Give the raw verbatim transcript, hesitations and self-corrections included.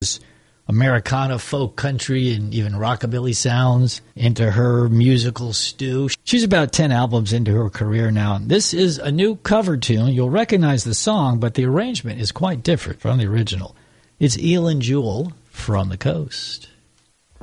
Americana, folk, country, and even rockabilly sounds into her musical stew. She's about ten albums into her career now. This is a new cover tune. You'll recognize the song, but the arrangement is quite different from the original. It's Eilen Jewell, From the Coast.